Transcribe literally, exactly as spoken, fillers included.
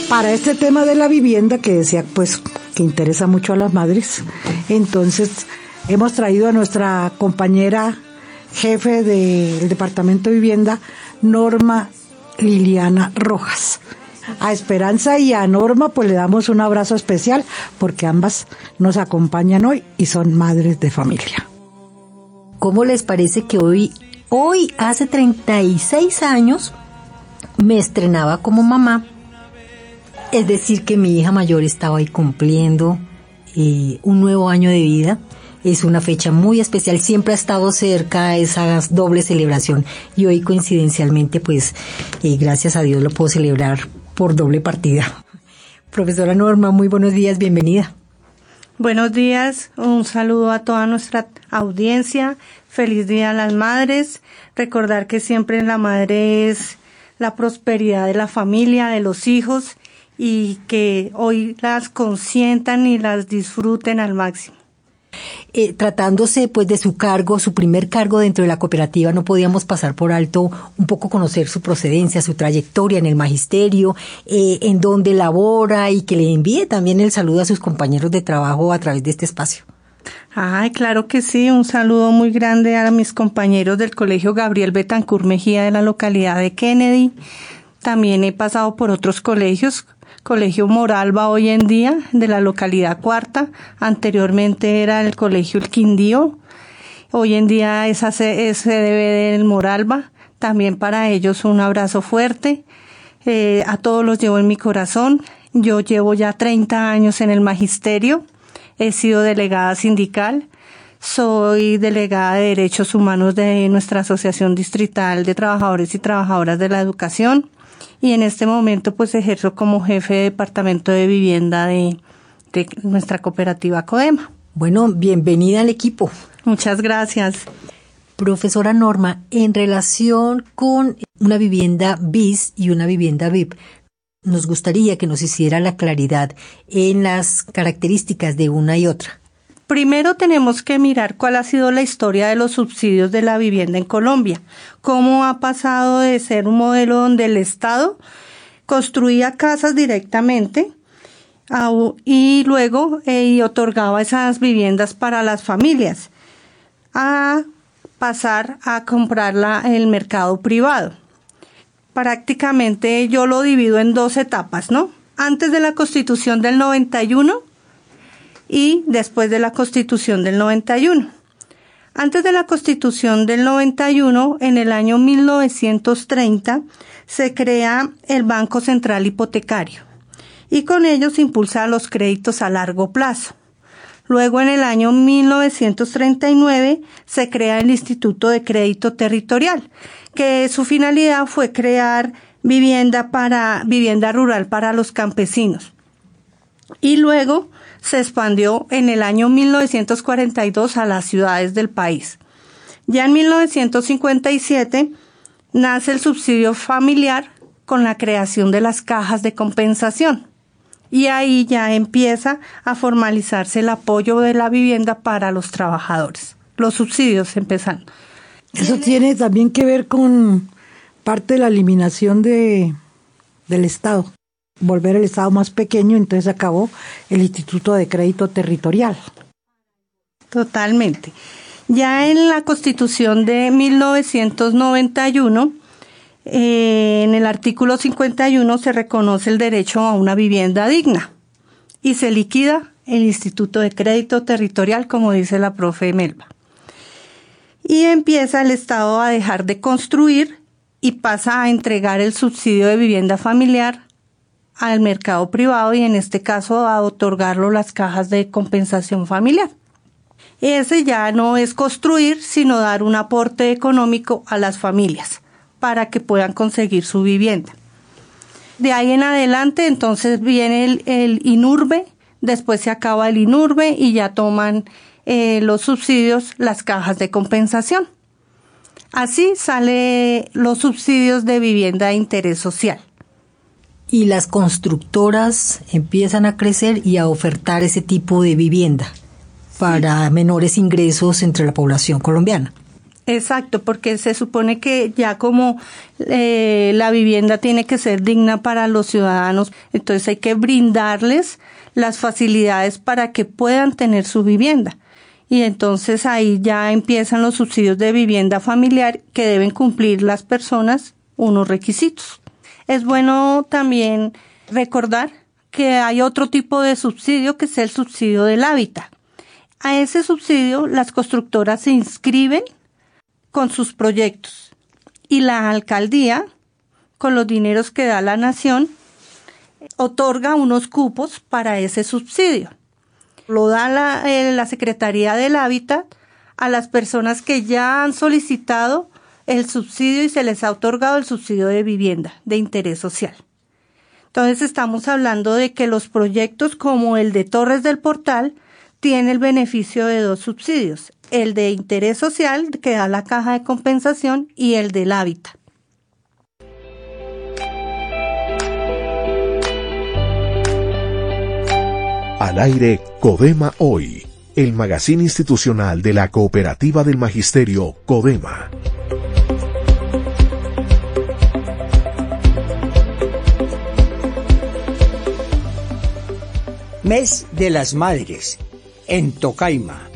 para este tema de la vivienda que decía pues que interesa mucho a las madres, entonces hemos traído a nuestra compañera jefe del Departamento de Vivienda, Norma Liliana Rojas. A Esperanza y a Norma pues le damos un abrazo especial porque ambas nos acompañan hoy y son madres de familia. ¿Cómo les parece que hoy, hoy hace treinta y seis años me estrenaba como mamá? Es decir, que mi hija mayor estaba ahí cumpliendo eh, un nuevo año de vida. Es una fecha muy especial, siempre ha estado cerca a esa doble celebración y hoy coincidencialmente, pues, eh, gracias a Dios lo puedo celebrar por doble partida. Profesora Norma, muy buenos días, bienvenida. Buenos días, un saludo a toda nuestra audiencia, feliz día a las madres, recordar que siempre la madre es la prosperidad de la familia, de los hijos y que hoy las consientan y las disfruten al máximo. Eh, tratándose pues de su cargo, su primer cargo dentro de la cooperativa, no podíamos pasar por alto un poco conocer su procedencia, su trayectoria en el magisterio, eh, en dónde labora y que le envíe también el saludo a sus compañeros de trabajo a través de este espacio. Ay, claro que sí, un saludo muy grande a mis compañeros del Colegio Gabriel Betancur Mejía de la localidad de Kennedy. También he pasado por otros colegios, Colegio Moralba hoy en día, de la localidad Cuarta, anteriormente era el Colegio El Quindío, hoy en día es S D B del Moralba, también para ellos un abrazo fuerte, eh, a todos los llevo en mi corazón. Yo llevo ya treinta años en el magisterio, he sido delegada sindical, soy delegada de Derechos Humanos de nuestra Asociación Distrital de Trabajadores y Trabajadoras de la Educación, y en este momento pues ejerzo como jefe de departamento de vivienda de, de nuestra cooperativa CODEMA. Bueno, bienvenida al equipo. Muchas gracias. Profesora Norma, en relación con una vivienda bis y una vivienda V I P, nos gustaría que nos hiciera la claridad en las características de una y otra. Primero tenemos que mirar cuál ha sido la historia de los subsidios de la vivienda en Colombia, cómo ha pasado de ser un modelo donde el Estado construía casas directamente y luego eh, y otorgaba esas viviendas para las familias, a pasar a comprarla en el mercado privado. Prácticamente yo lo divido en dos etapas, ¿no? Antes de la Constitución del noventa y uno y después de la Constitución del noventa y uno. Antes de la Constitución del noventa y uno, en el año mil novecientos treinta, se crea el Banco Central Hipotecario y con ello se impulsa los créditos a largo plazo. Luego, en el año mil novecientos treinta y nueve, se crea el Instituto de Crédito Territorial, que su finalidad fue crear vivienda para vivienda rural para los campesinos. Y luego se expandió en el año mil novecientos cuarenta y dos a las ciudades del país. Ya en mil novecientos cincuenta y siete nace el subsidio familiar con la creación de las cajas de compensación. Y ahí ya empieza a formalizarse el apoyo de la vivienda para los trabajadores. Los subsidios empezando. Eso tiene también que ver con parte de la eliminación de, del Estado. Volver el Estado más pequeño, entonces acabó el Instituto de Crédito Territorial. Totalmente. Ya en la Constitución de mil novecientos noventa y uno, eh, en el artículo cincuenta y uno se reconoce el derecho a una vivienda digna y se liquida el Instituto de Crédito Territorial, como dice la profe Melba. Y empieza el Estado a dejar de construir y pasa a entregar el subsidio de vivienda familiar al mercado privado y en este caso a otorgarlo las cajas de compensación familiar. Ese ya no es construir, sino dar un aporte económico a las familias para que puedan conseguir su vivienda. De ahí en adelante entonces viene el, el INURBE, después se acaba el INURBE y ya toman eh, los subsidios, las cajas de compensación. Así salen los subsidios de vivienda de interés social. Y las constructoras empiezan a crecer y a ofertar ese tipo de vivienda para menores ingresos entre la población colombiana. Exacto, porque se supone que ya como eh, la vivienda tiene que ser digna para los ciudadanos, entonces hay que brindarles las facilidades para que puedan tener su vivienda. Y entonces ahí ya empiezan los subsidios de vivienda familiar que deben cumplir las personas unos requisitos. Es bueno también recordar que hay otro tipo de subsidio que es el subsidio del hábitat. A ese subsidio las constructoras se inscriben con sus proyectos y la alcaldía, con los dineros que da la nación, otorga unos cupos para ese subsidio. Lo da la, eh, la Secretaría del Hábitat a las personas que ya han solicitado el subsidio y se les ha otorgado el subsidio de vivienda de interés social. Entonces estamos hablando de que los proyectos como el de Torres del Portal tiene el beneficio de dos subsidios, el de interés social que da la caja de compensación y el del hábitat. Al aire Codema Hoy, el magazine institucional de la Cooperativa del Magisterio Codema. Mes de las Madres en Tocaima.